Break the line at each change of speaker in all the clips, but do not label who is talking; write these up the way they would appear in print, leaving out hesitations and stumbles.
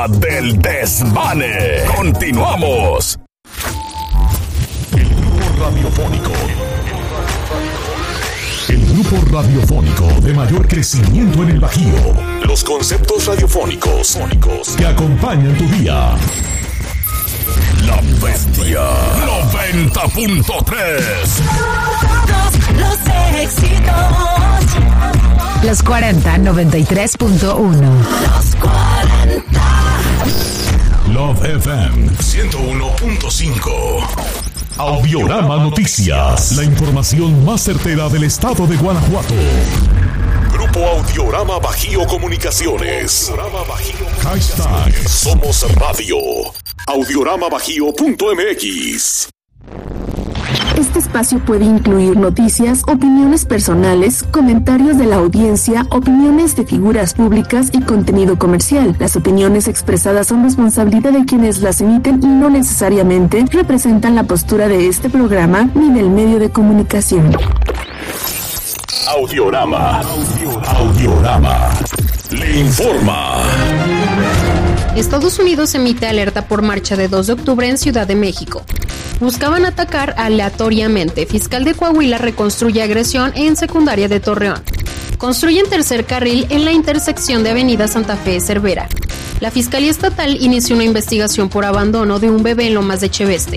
hora del desmane. Continuamos. El grupo radiofónico de mayor crecimiento en el Bajío. Los conceptos radiofónicos que acompañan tu día. La Bestia 90.3.
Todos los éxitos.
Los 40 93.1.
Los 40.
Love FM 101.5. Audiorama Noticias. La información más certera del estado de Guanajuato. Grupo Audiorama Bajío Comunicaciones. Hashtag Somos Radio. Audioramabajío.mx.
Este espacio puede incluir noticias, opiniones personales, comentarios de la audiencia, opiniones de figuras públicas y contenido comercial. Las opiniones expresadas son responsabilidad de quienes las emiten y no necesariamente representan la postura de este programa ni del medio de comunicación.
Audiorama le informa.
Estados Unidos emite alerta por marcha de 2 de octubre en Ciudad de México. Buscaban atacar aleatoriamente. Fiscal de Coahuila reconstruye agresión en secundaria de Torreón. Construyen tercer carril en la intersección de Avenida Santa Fe Cervera. La Fiscalía Estatal inició una investigación por abandono de un bebé en Lomas de Cheveste.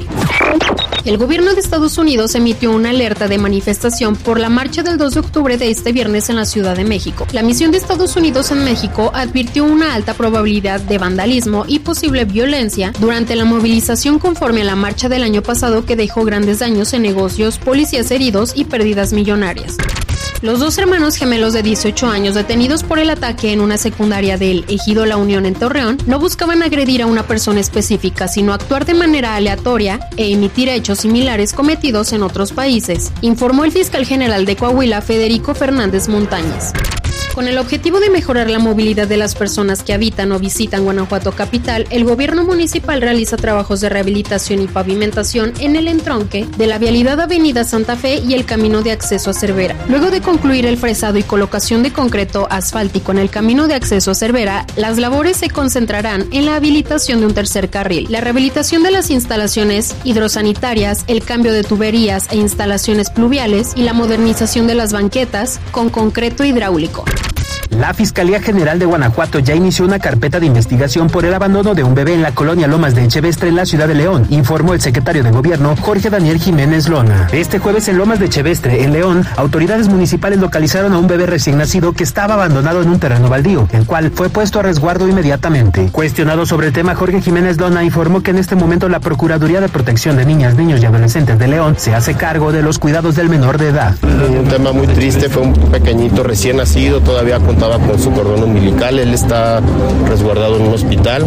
El gobierno de Estados Unidos emitió una alerta de manifestación por la marcha del 2 de octubre de este viernes en la Ciudad de México. La misión de Estados Unidos en México advirtió una alta probabilidad de vandalismo y posible violencia durante la movilización conforme a la marcha del año pasado que dejó grandes daños en negocios, policías heridos y pérdidas millonarias. Los dos hermanos gemelos de 18 años detenidos por el ataque en una secundaria del Ejido La Unión en Torreón no buscaban agredir a una persona específica, sino actuar de manera aleatoria e imitar hechos similares cometidos en otros países, informó el fiscal general de Coahuila, Federico Fernández Montañez. Con el objetivo de mejorar la movilidad de las personas que habitan o visitan Guanajuato capital, el gobierno municipal realiza trabajos de rehabilitación y pavimentación en el entronque de la vialidad Avenida Santa Fe y el camino de acceso a Cervera. Luego de concluir el fresado y colocación de concreto asfáltico en el camino de acceso a Cervera, las labores se concentrarán en la habilitación de un tercer carril, la rehabilitación de las instalaciones hidrosanitarias, el cambio de tuberías e instalaciones pluviales y la modernización de las banquetas con concreto hidráulico.
La Fiscalía General de Guanajuato ya inició una carpeta de investigación por el abandono de un bebé en la colonia Lomas de Chevestre en la ciudad de León, informó el secretario de Gobierno, Jorge Daniel Jiménez Lona. Este jueves en Lomas de Chevestre, en León, autoridades municipales localizaron a un bebé recién nacido que estaba abandonado en un terreno baldío, el cual fue puesto a resguardo inmediatamente. Cuestionado sobre el tema, Jorge Jiménez Lona informó que en este momento la Procuraduría de Protección de Niñas, Niños y Adolescentes de León se hace cargo de los cuidados del menor de edad.
Un tema muy triste, fue un pequeñito recién nacido, todavía contaba con su cordón umbilical, él está resguardado en un hospital,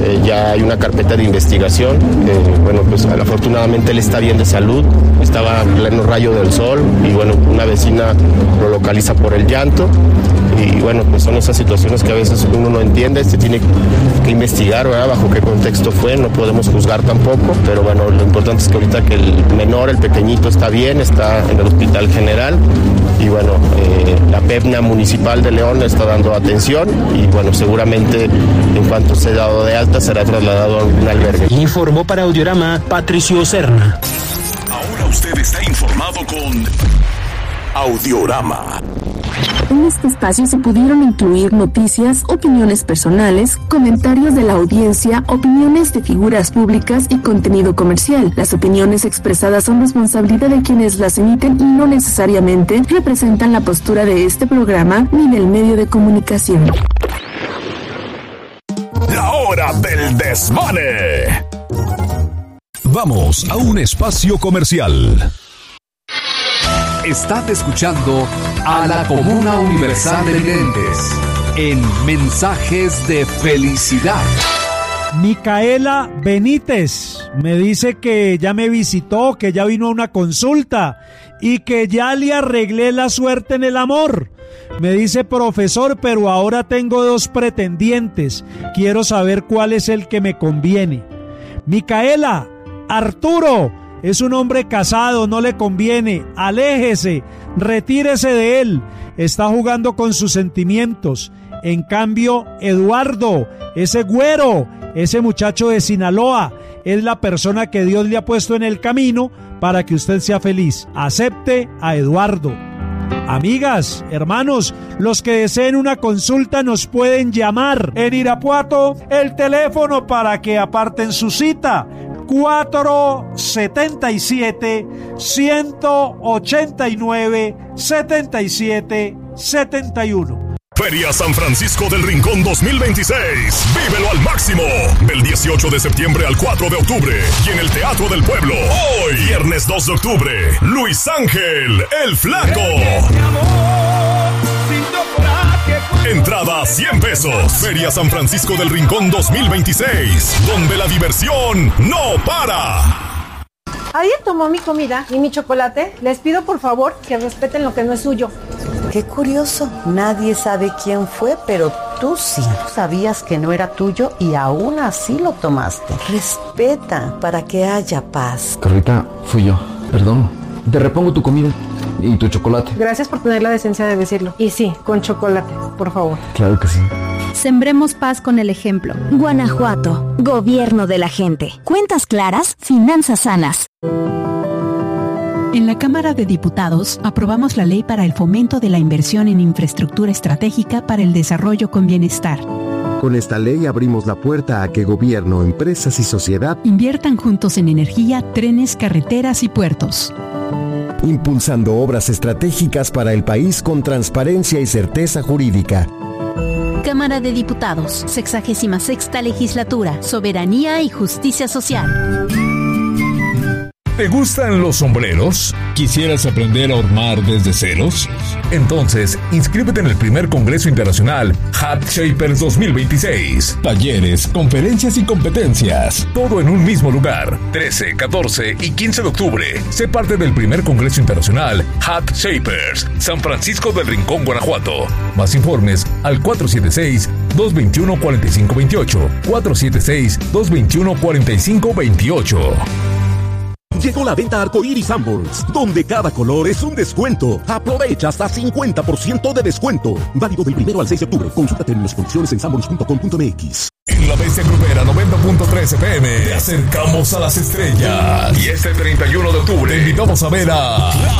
ya hay una carpeta de investigación, bueno, pues afortunadamente él está bien de salud, estaba en pleno rayo del sol y bueno, una vecina lo localiza por el llanto y bueno, pues son esas situaciones que a veces uno no entiende, se tiene que investigar, ¿verdad? Bajo qué contexto fue, no podemos juzgar tampoco, pero bueno, lo importante es que ahorita que el menor, el pequeñito está bien, está en el hospital general y bueno, la PEPNA municipal de León está dando atención y bueno, seguramente en cuanto sea dado de alta será trasladado a un albergue.
Informó para Audiorama Patricio Serna.
Ahora usted está informado con Audiorama.
En este espacio se pudieron incluir noticias, opiniones personales, comentarios de la audiencia, opiniones de figuras públicas y contenido comercial. Las opiniones expresadas son responsabilidad de quienes las emiten y no necesariamente representan la postura de este programa ni del medio de comunicación.
La hora del desmane. Vamos a un espacio comercial.
Estás escuchando a la Comuna Universal de Videntes en Mensajes de Felicidad.
Micaela Benítez me dice que ya me visitó, que ya vino a una consulta y que ya le arreglé la suerte en el amor. Me dice: profesor, pero ahora tengo 2 pretendientes. Quiero saber cuál es el que me conviene. Micaela, Arturo es un hombre casado, no le conviene. Aléjese, retírese de él. Está jugando con sus sentimientos. En cambio, Eduardo, ese güero, ese muchacho de Sinaloa, es la persona que Dios le ha puesto en el camino para que usted sea feliz. Acepte a Eduardo. Amigas, hermanos, los que deseen una consulta nos pueden llamar. En Irapuato, el teléfono para que aparten su cita: 477-189-7771.
Feria San Francisco del Rincón 2026. Vívelo al máximo. Del 18 de septiembre al 4 de octubre. Y en el Teatro del Pueblo. Hoy, viernes 2 de octubre. Luis Ángel, el Flaco. Entrada 100 pesos. Feria San Francisco del Rincón 2026. Donde la diversión no para.
¿Alguien tomó mi comida y mi chocolate? Les pido por favor que respeten lo que no es suyo.
Qué curioso, nadie sabe quién fue, pero tú sí. Sabías que no era tuyo y aún así lo tomaste. Respeta para que haya paz.
Carlita, fui yo, perdón. Te repongo tu comida y tu chocolate.
Gracias por tener la decencia de decirlo. Y sí, con chocolate, por favor.
Claro que sí.
Sembremos paz con el ejemplo.
Guanajuato, gobierno de la gente. Cuentas claras, finanzas sanas.
En la Cámara de Diputados aprobamos la ley para el fomento de la inversión en infraestructura estratégica para el desarrollo con bienestar.
Con esta ley abrimos la puerta a que gobierno, empresas y sociedad
inviertan juntos en energía, trenes, carreteras y puertos.
Impulsando obras estratégicas para el país con transparencia y certeza jurídica.
Cámara de Diputados, 66ª Legislatura, Soberanía y Justicia Social.
¿Te gustan los sombreros? ¿Quisieras aprender a hormar desde ceros? Entonces, inscríbete en el primer Congreso Internacional Hat Shapers 2026. Talleres, conferencias y competencias. Todo en un mismo lugar. 13, 14 y 15 de octubre. Sé parte del primer Congreso Internacional Hat Shapers, San Francisco del Rincón, Guanajuato. Más informes al 476-221-4528. 476-221-4528.
Llegó la venta Arcoiris Sanborns, donde cada color es un descuento. Aprovecha hasta 50% de descuento. Válido del 1 al 6 de octubre. Consulta términos y condiciones en sanborns.com.mx.
En la Bestia Grupera 90.3 FM te acercamos a las estrellas. Y este 31 de octubre te invitamos a ver a